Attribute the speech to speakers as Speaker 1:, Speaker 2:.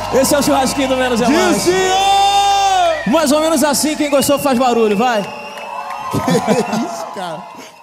Speaker 1: Esse é o churrasquinho do Menos é Mais. Mais ou menos assim, quem gostou faz barulho, vai.
Speaker 2: Que isso, cara?